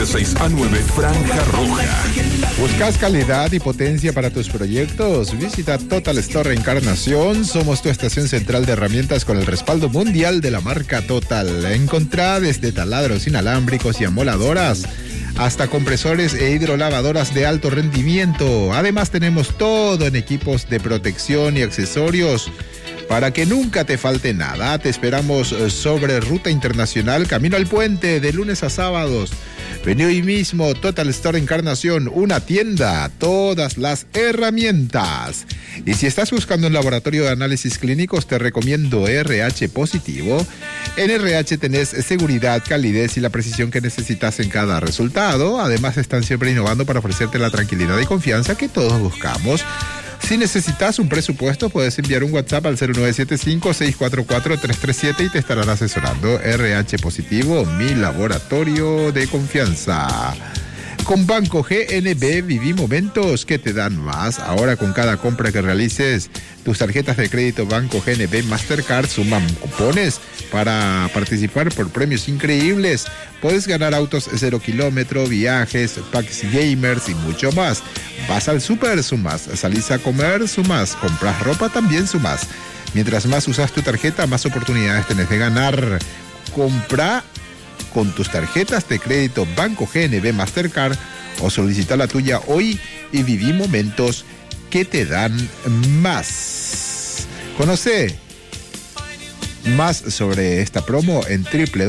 de 6 a 9, Franja Roja. ¿Buscas calidad y potencia para tus proyectos? Visita Total Store Encarnación. Somos tu estación central de herramientas con el respaldo mundial de la marca Total. Encontrá desde taladros inalámbricos y amoladoras hasta compresores e hidrolavadoras de alto rendimiento. Además tenemos todo en equipos de protección y accesorios para que nunca te falte nada. Te esperamos sobre Ruta Internacional, camino al puente, de lunes a sábados. Vení hoy mismo, Total Store Encarnación, una tienda, todas las herramientas. Y si estás buscando un laboratorio de análisis clínicos, te recomiendo RH Positivo. En RH tenés seguridad, calidez y la precisión que necesitas en cada resultado. Además, están siempre innovando para ofrecerte la tranquilidad y confianza que todos buscamos. Si necesitas un presupuesto, puedes enviar un WhatsApp al 0975-644-337 y te estarán asesorando. RH Positivo, mi laboratorio de confianza. Con Banco GNB viví momentos que te dan más. Ahora con cada compra que realices, tus tarjetas de crédito Banco GNB Mastercard suman cupones para participar por premios increíbles. Puedes ganar autos 0 kilómetro, viajes, packs gamers y mucho más. Vas al súper, sumas. Salís a comer, sumas. Compras ropa, también sumas. Mientras más usas tu tarjeta, más oportunidades tenés de ganar. Compra con tus tarjetas de crédito Banco GNB Mastercard o solicita la tuya hoy y viví momentos que te dan más. Conoce más sobre esta promo en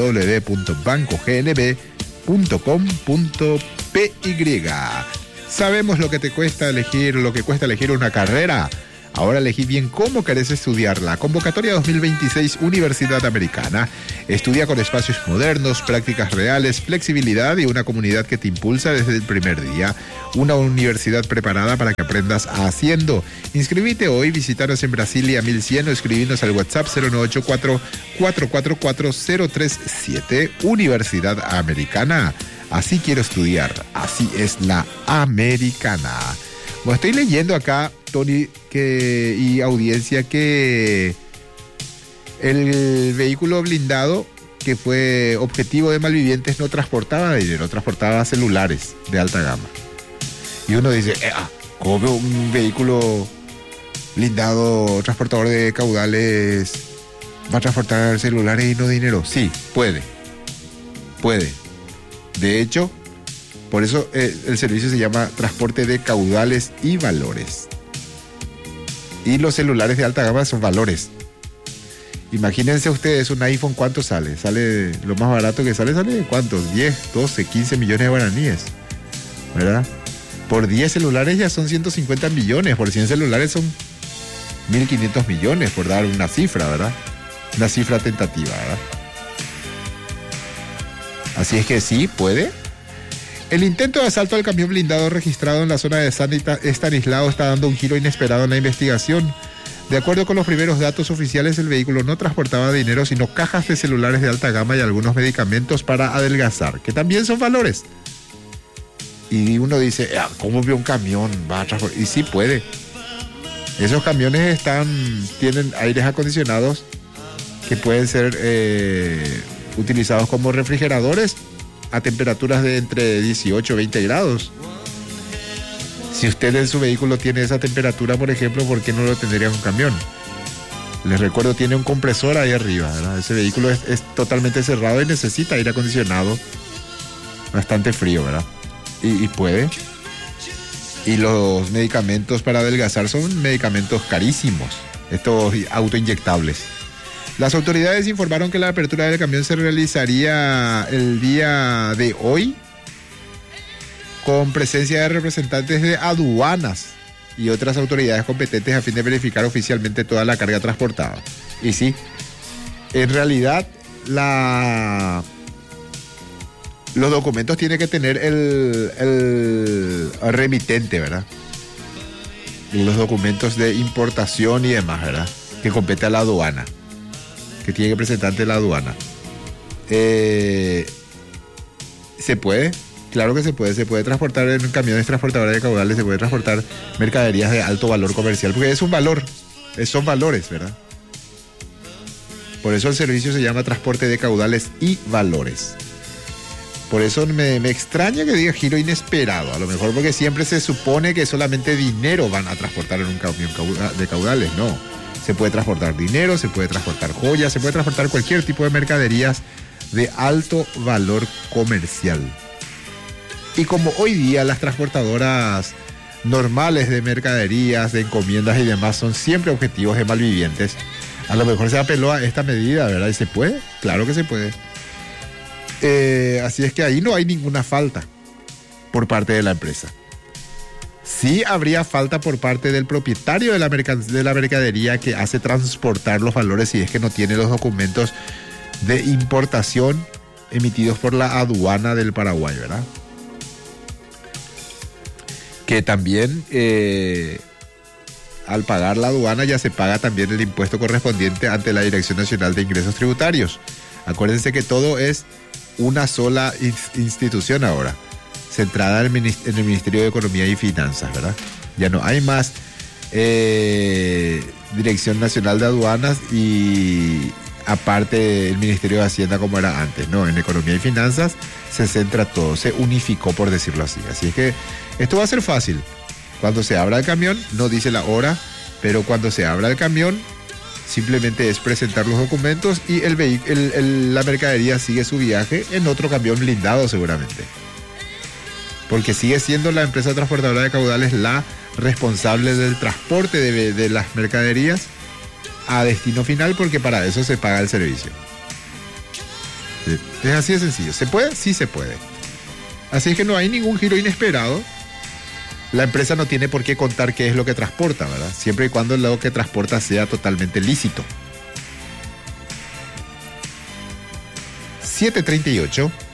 www.bancognb.com.py. Sabemos lo que te cuesta elegir, lo que cuesta elegir una carrera. Ahora elegí bien cómo querés estudiarla. Convocatoria 2026 Universidad Americana. Estudia con espacios modernos, prácticas reales, flexibilidad y una comunidad que te impulsa desde el primer día. Una universidad preparada para que aprendas haciendo. Inscribite hoy, visítanos en Brasilia 1100 o escribinos al WhatsApp 0984-444-037. Universidad Americana. Así quiero estudiar. Así es la americana. Bueno, estoy leyendo acá, Tony, y audiencia, que el vehículo blindado que fue objetivo de malvivientes no transportaba dinero, transportaba celulares de alta gama. Y uno dice, ¿cómo un vehículo blindado transportador de caudales va a transportar celulares y no dinero? Sí, puede. De hecho, por eso el servicio se llama transporte de caudales y valores. Y los celulares de alta gama son valores. Imagínense ustedes un iPhone, ¿cuánto sale? Sale, lo más barato que sale ¿cuántos? 10, 12, 15 millones de guaraníes, ¿verdad? Por 10 celulares ya son 150 millones, por 100 celulares son 1.500 millones, por dar una cifra, ¿verdad? Una cifra tentativa, ¿verdad? Así es que sí, puede. El intento de asalto al camión blindado registrado en la zona de San Estanislao está dando un giro inesperado en la investigación. De acuerdo con los primeros datos oficiales, el vehículo no transportaba dinero, sino cajas de celulares de alta gama y algunos medicamentos para adelgazar, que también son valores. Y uno dice, ¿cómo vio un camión? Va a transportar? Y sí puede. Esos camiones tienen aires acondicionados que pueden ser utilizados como refrigeradores a temperaturas de entre 18 y 20 grados. Si usted en su vehículo tiene esa temperatura, por ejemplo, ¿por qué no lo tendría en un camión? Les recuerdo, tiene un compresor ahí arriba, ¿verdad? Ese vehículo es totalmente cerrado y necesita aire acondicionado bastante frío, ¿verdad? Y puede. Y los medicamentos para adelgazar son medicamentos carísimos, estos autoinyectables. Las autoridades informaron que la apertura del camión se realizaría el día de hoy con presencia de representantes de aduanas y otras autoridades competentes a fin de verificar oficialmente toda la carga transportada. Y sí, en realidad los documentos tiene que tener el remitente, ¿verdad? Los documentos de importación y demás, ¿verdad? Que compete a la aduana, que tiene que presentar ante la aduana. ¿Se puede? Claro que se puede transportar en camiones transportadores de caudales, se puede transportar mercaderías de alto valor comercial, porque es un valor, son valores, ¿verdad? Por eso el servicio se llama transporte de caudales y valores. Por eso me extraña que diga giro inesperado. A lo mejor porque siempre se supone que solamente dinero van a transportar en un camión de caudales. No. Se puede transportar dinero, se puede transportar joyas, se puede transportar cualquier tipo de mercaderías de alto valor comercial. Y como hoy día las transportadoras normales de mercaderías, de encomiendas y demás son siempre objetivos de malvivientes, a lo mejor se apeló a esta medida, ¿verdad? ¿Y se puede? Claro que se puede. Así es que ahí no hay ninguna falta por parte de la empresa. Sí habría falta por parte del propietario de la mercadería que hace transportar los valores si es que no tiene los documentos de importación emitidos por la aduana del Paraguay, ¿verdad? Que también al pagar la aduana ya se paga también el impuesto correspondiente ante la Dirección Nacional de Ingresos Tributarios. Acuérdense que todo es una sola institución ahora, centrada en el Ministerio de Economía y Finanzas, ¿verdad? Ya no hay más Dirección Nacional de Aduanas y aparte el Ministerio de Hacienda como era antes, ¿no? En Economía y Finanzas se centra todo, se unificó, por decirlo así. Así es que esto va a ser fácil. Cuando se abra el camión, no dice la hora, pero cuando se abra el camión, simplemente es presentar los documentos y la mercadería sigue su viaje en otro camión blindado seguramente. Porque sigue siendo la empresa transportadora de caudales la responsable del transporte de las mercaderías a destino final, porque para eso se paga el servicio. Es así de sencillo. ¿Se puede? Sí se puede. Así es que no hay ningún giro inesperado. La empresa no tiene por qué contar qué es lo que transporta, ¿verdad? Siempre y cuando lo que transporta sea totalmente lícito. 7:38.